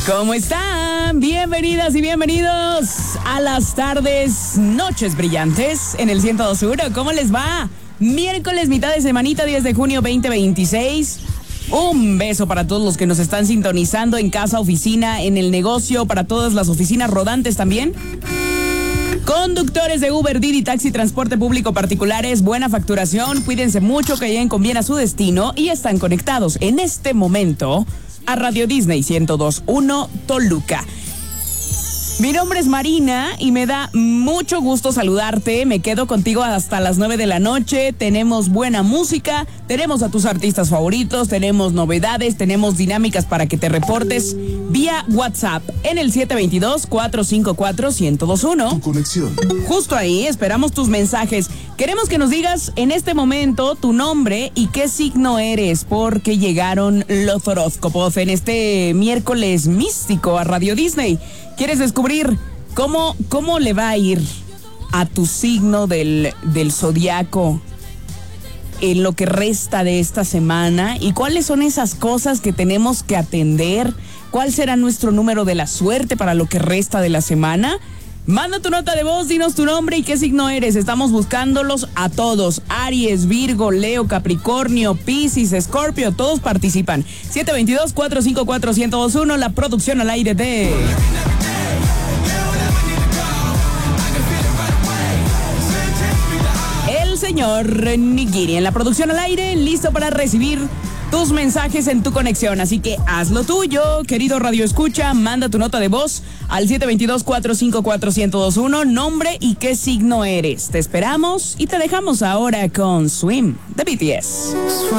¿Cómo están? Bienvenidas y bienvenidos a las tardes, noches brillantes en el 102.1. ¿Cómo les va? Miércoles, mitad de semanita, 10 de junio 2026. Un beso para todos los que nos están sintonizando en casa, oficina, en el negocio, para todas las oficinas rodantes también. Conductores de Uber, Didi, taxi, transporte público particulares, buena facturación, cuídense mucho, que lleguen con bien a su destino y están conectados en este momento a Radio Disney 102.1 Toluca. Mi nombre es Marina y me da mucho gusto saludarte. Me quedo contigo hasta las 9 de la noche. Tenemos buena música, tenemos a tus artistas favoritos, tenemos novedades, tenemos dinámicas para que te reportes vía WhatsApp en el 722-454-1021. Tu conexión. Justo ahí esperamos tus mensajes. Queremos que nos digas en este momento tu nombre y qué signo eres, porque llegaron los horóscopos en este miércoles místico a Radio Disney. ¿Quieres descubrir cómo le va a ir a tu signo del zodiaco en lo que resta de esta semana? ¿Y cuáles son esas cosas que tenemos que atender? ¿Cuál será nuestro número de la suerte para lo que resta de la semana? Manda tu nota de voz, dinos tu nombre y qué signo eres. Estamos buscándolos a todos. Aries, Virgo, Leo, Capricornio, Piscis, Escorpio, todos participan. 722-454-1021, la producción al aire de... el señor Nigiri en la producción al aire, listo para recibir tus mensajes en tu conexión. Así que haz lo tuyo, querido Radio Escucha, manda tu nota de voz al 722-454-1021, nombre y qué signo eres. Te esperamos y te dejamos ahora con Swim de BTS.